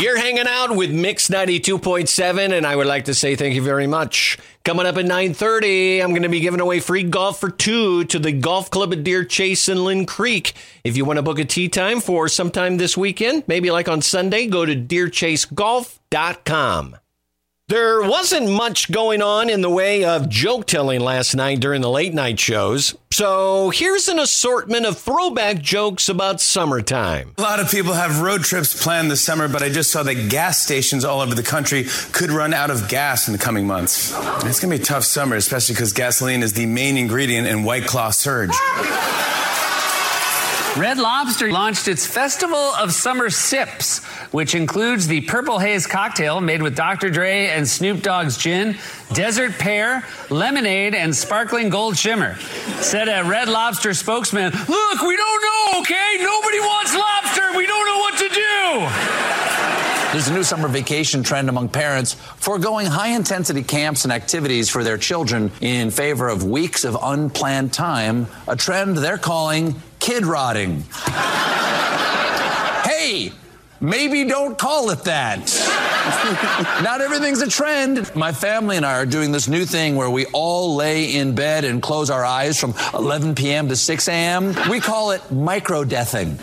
You're hanging out with Mix 92.7, and I would like to say thank you very much. Coming up at 9:30, I'm going to be giving away free golf for two to the golf club at Deer Chase in Lynn Creek. If you want to book a tee time for sometime this weekend, maybe like on Sunday, go to deerchasegolf.com. There wasn't much going on in the way of joke telling last night during the late night shows. So here's an assortment of throwback jokes about summertime. A lot of people have road trips planned this summer, but I just saw that gas stations all over the country could run out of gas in the coming months. It's going to be a tough summer, especially because gasoline is the main ingredient in White Claw Surge. Red Lobster launched its Festival of Summer Sips, which includes the Purple Haze cocktail made with Dr. Dre and Snoop Dogg's gin, Desert Pear, lemonade, and sparkling gold shimmer. Said a Red Lobster spokesman, "Look, we don't know, okay? Nobody wants lobster. We don't know what to do." There's a new summer vacation trend among parents foregoing high-intensity camps and activities for their children in favor of weeks of unplanned time, a trend they're calling kid rotting. Hey, maybe don't call it that. Not everything's a trend. My family and I are doing this new thing where we all lay in bed and close our eyes from 11 p.m. to 6 a.m. We call it micro-deathing.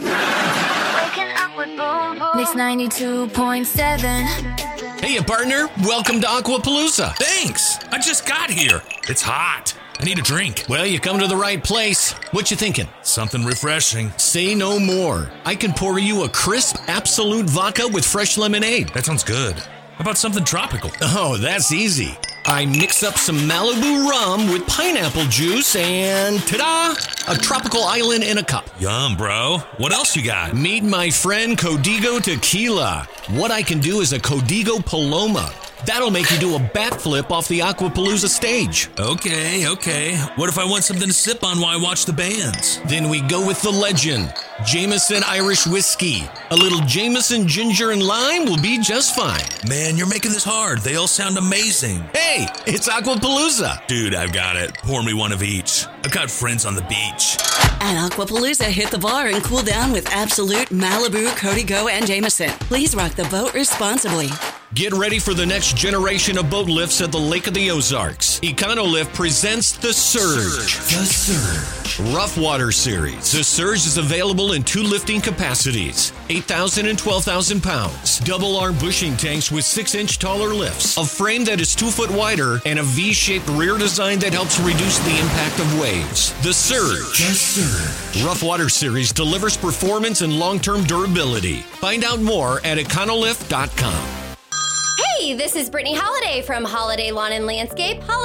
Mix 92.7. Hey, partner. Welcome to Aquapalooza. Thanks. I just got here. It's hot. I need a drink. Well, you come to the right place. What you thinking? Something refreshing. Say no more. I can pour you a crisp, absolute vodka with fresh lemonade. That sounds good. How about something tropical? Oh, that's easy. I mix up some Malibu rum with pineapple juice and ta-da! A tropical island in a cup. Yum, bro. What else you got? Meet my friend Codigo Tequila. What I can do is a Codigo Paloma. That'll make you do a backflip off the Aquapalooza stage. Okay. What if I want something to sip on while I watch the bands? Then we go with the legend, Jameson Irish Whiskey. A little Jameson ginger and lime will be just fine. Man, you're making this hard. They all sound amazing. Hey, it's Aquapalooza. Dude, I've got it. Pour me one of each. I've got friends on the beach. At Aquapalooza, hit the bar and cool down with Absolute, Malibu, Codigo, and Jameson. Please rock the boat responsibly. Get ready for the next generation of boat lifts at the Lake of the Ozarks. Econolift presents The Surge. The Surge. Rough Water Series. The Surge is available in two lifting capacities, 8,000 and 12,000 pounds. Double arm bushing tanks with 6-inch taller lifts. A frame that is 2 foot wider and a V-shaped rear design that helps reduce the impact of waves. The Surge. The Surge. Rough Water Series delivers performance and long-term durability. Find out more at econolift.com. Hey, this is Brittany Holiday from Holiday Lawn and Landscape.